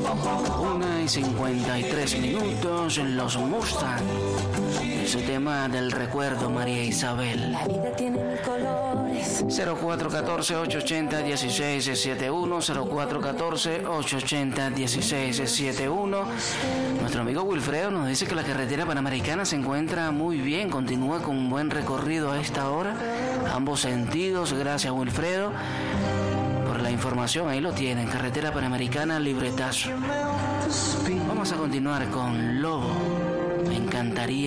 1:53 en los Mustang. Ese tema del recuerdo, María Isabel. La vida tiene colores. 0414-880-1671, 0414-880-1671. Nuestro amigo Wilfredo nos dice que la carretera panamericana se encuentra muy bien, continúa con un buen recorrido a esta hora, ambos sentidos. Gracias, Wilfredo, por la información. Ahí lo tienen, carretera panamericana, libretazo. Vamos a continuar con Lobo. Me encantaría